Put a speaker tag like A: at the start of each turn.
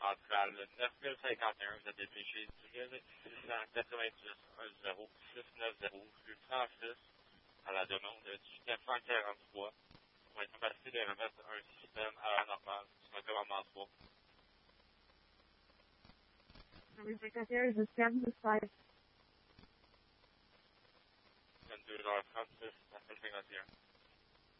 A: centrale 9051, vous êtes dépêché du 698 690 rue Francis à la demande du 443 pour être capacité de remettre un système à la normale sur un commandement 3.
B: Vérificateur de service de
A: 22h36, appel 51.